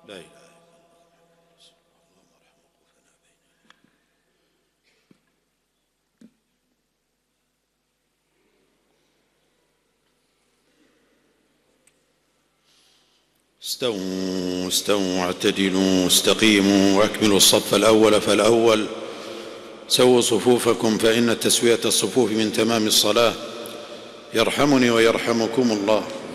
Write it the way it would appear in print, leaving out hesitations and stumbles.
لا إله. استووا استووا واعتدلوا استقيموا واكملوا الصف الأول فالأول. سووا صفوفكم فإن تسوية الصفوف من تمام الصلاة. يرحمني ويرحمكم الله.